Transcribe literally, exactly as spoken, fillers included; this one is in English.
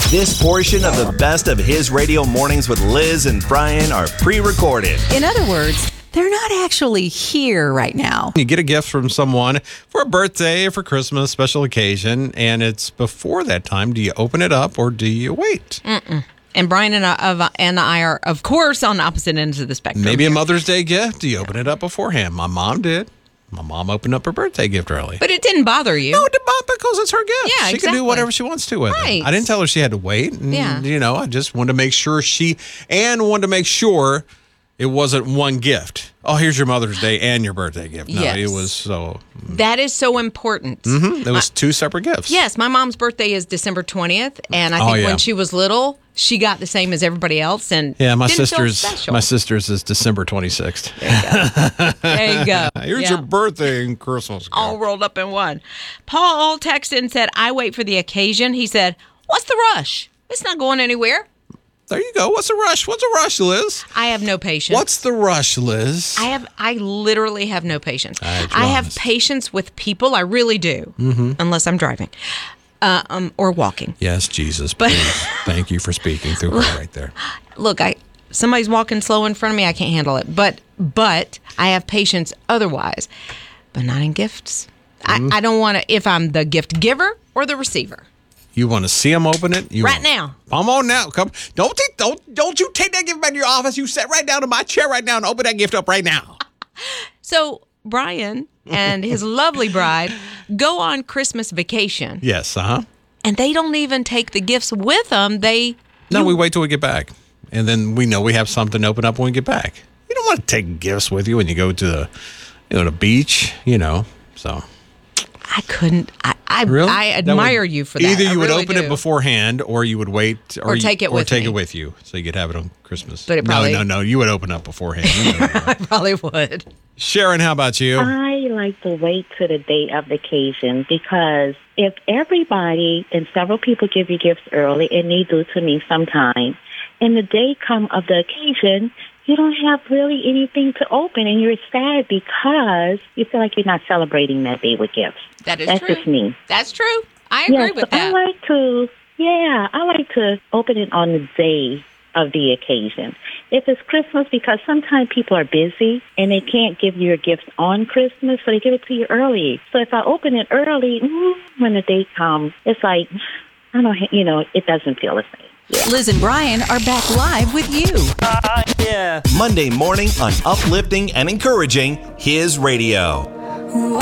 This portion of the best of His Radio Mornings with Liz and Brian are pre-recorded. In other words, they're not actually here right now. You get a gift from someone for a birthday, for Christmas, special occasion, and it's before that time. Do you open it up or do you wait? Mm-mm. And Brian and I, and I are, of course, on opposite ends of the spectrum. Maybe here. a Mother's Day gift. Do you open it up beforehand? My mom did. My mom opened up her birthday gift early. But it didn't bother you. No, it didn't bother because it's her gift. Yeah, she exactly. can do whatever she wants to with right. it. I didn't tell her she had to wait. And, yeah. You know, I just wanted to make sure she, and wanted to make sure it wasn't one gift. Oh, here's your Mother's Day and your birthday gift. No, yes. it was so. That is so important. Mm-hmm. It was my, two separate gifts. Yes, my mom's birthday is December twentieth, and I oh, think yeah. when she was little, she got the same as everybody else, and yeah, my didn't sister's feel special. my sister's is December twenty-sixth. There you go. There you go. Here's yeah. your birthday and Christmas gift. All rolled up in one. Paul texted and said, "I wait for the occasion." He said, "What's the rush? It's not going anywhere." There you go. What's the rush? What's a rush, Liz? I have no patience. What's the rush, Liz? I have. I literally have no patience. I, I have patience with people. I really do, mm-hmm. unless I'm driving uh, um, or walking. Yes, Jesus. But thank you for speaking through her right there. Look, I somebody's walking slow in front of me. I can't handle it. But but I have patience otherwise, but not in gifts. Mm-hmm. I, I don't want to. If I'm the gift giver or the receiver. You want to see them open it? You right want, now. Come on now. Come. Don't take, don't don't you take that gift back to your office. You sit right down in my chair right now and open that gift up right now. So Brian and his lovely bride go on Christmas vacation. Yes, uh-huh. And they don't even take the gifts with them. They No, you, we wait till we get back. And then we know we have something to open up when we get back. You don't want to take gifts with you when you go to the, you know, the beach, you know, so... I couldn't. I I, really? I admire would, you for that. Either you I would really open do. it beforehand, or you would wait, or, or take you, it or with take me. it with you, so you could have it on Christmas. But it probably no, no, no. You would open up beforehand. You know I probably would. Sharon, how about you? I like to wait to the day of the occasion because if everybody and several people give you gifts early, and they do to me sometime, and the day come of the occasion, you don't have really anything to open, and you're sad because you feel like you're not celebrating that day with gifts. That is That's true. just me. That's true. I agree yes, with that. I like to, yeah, I like to open it on the day of the occasion. If it's Christmas, because sometimes people are busy and they can't give you a gift on Christmas, so they give it to you early. So if I open it early, when the day comes, it's like, I don't, you know, it doesn't feel the same. Yeah. Liz and Brian are back live with you. Uh, yeah. Monday morning on Uplifting and Encouraging His Radio.